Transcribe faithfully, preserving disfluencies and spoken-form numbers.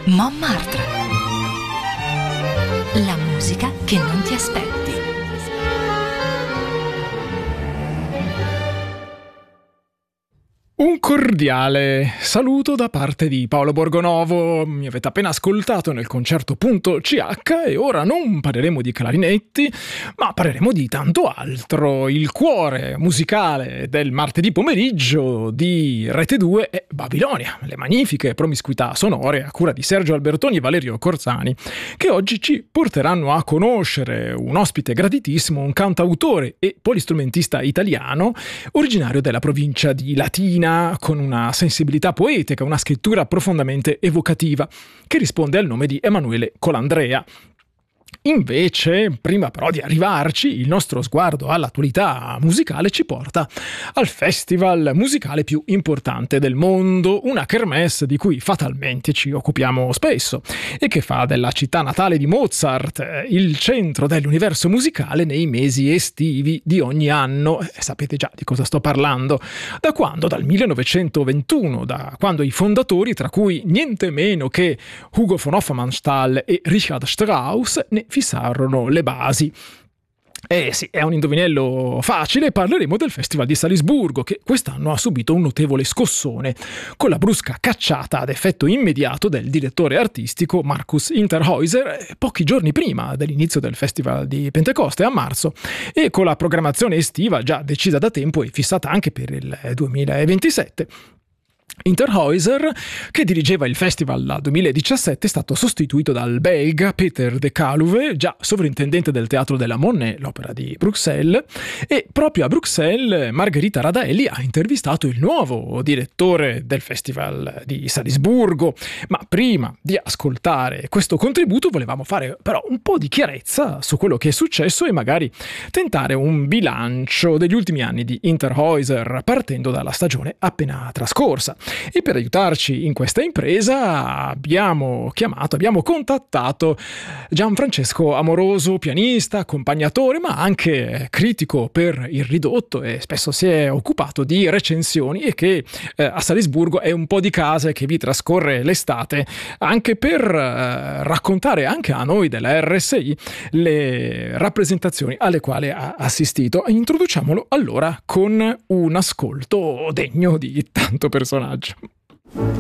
Montmartre. La musica che non ti aspetti. Un cordiale saluto da parte di Paolo Borgonovo. Mi avete appena ascoltato nel concerto Punto C H e ora non parleremo di clarinetti, ma parleremo di tanto altro. Il cuore musicale del martedì pomeriggio di Rete due è Babilonia, le magnifiche promiscuità sonore a cura di Sergio Albertoni e Valerio Corzani, che oggi ci porteranno a conoscere un ospite graditissimo, un cantautore e polistrumentista italiano originario della provincia di Latina, con una sensibilità poetica, una scrittura profondamente evocativa, che risponde al nome di Emanuele Colandrea. Invece, prima però di arrivarci, il nostro sguardo all'attualità musicale ci porta al festival musicale più importante del mondo, una kermesse di cui fatalmente ci occupiamo spesso e che fa della città natale di Mozart il centro dell'universo musicale nei mesi estivi di ogni anno. E sapete già di cosa sto parlando. Da quando? Dal millenovecentoventuno, da quando i fondatori, tra cui niente meno che Hugo von Hofmannsthal e Richard Strauss, ne fissarono le basi. Eh sì, è un indovinello facile, parleremo del Festival di Salisburgo, che quest'anno ha subito un notevole scossone, con la brusca cacciata ad effetto immediato del direttore artistico Markus Interhäuser pochi giorni prima dell'inizio del Festival di Pentecoste a marzo, e con la programmazione estiva già decisa da tempo e fissata anche per il duemilaventisette. Interhäuser, che dirigeva il festival dal duemiladiciassette, è stato sostituito dal belga Peter de Caluwe, già sovrintendente del Teatro della Monnaie, l'opera di Bruxelles, e proprio a Bruxelles Margherita Radaelli ha intervistato il nuovo direttore del Festival di Salisburgo. Ma prima di ascoltare questo contributo volevamo fare però un po' di chiarezza su quello che è successo e magari tentare un bilancio degli ultimi anni di Interhäuser, partendo dalla stagione appena trascorsa. E per aiutarci in questa impresa abbiamo chiamato, abbiamo contattato Gianfrancesco Amoroso, pianista, accompagnatore, ma anche critico per il ridotto, e spesso si è occupato di recensioni, e che eh, a Salisburgo è un po' di casa e che vi trascorre l'estate anche per eh, raccontare anche a noi della R S I le rappresentazioni alle quali ha assistito. Introduciamolo allora con un ascolto degno di tanto personaggio.